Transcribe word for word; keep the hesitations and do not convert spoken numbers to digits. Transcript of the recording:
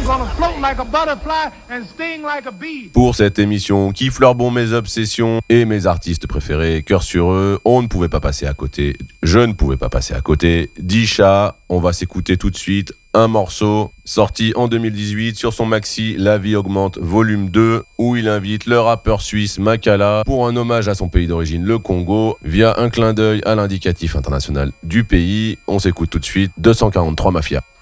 Pour cette émission qui fleure bon mes obsessions et mes artistes préférés, cœur sur eux, on ne pouvait pas passer à côté. Je ne pouvais pas passer à côté. Disha, on va s'écouter tout de suite un morceau sorti en deux mille dix-huit sur son maxi La vie augmente volume deux, où il invite le rappeur suisse Makala pour un hommage à son pays d'origine, le Congo, via un clin d'œil à l'indicatif international du pays. On s'écoute tout de suite deux cent quarante-trois Mafia.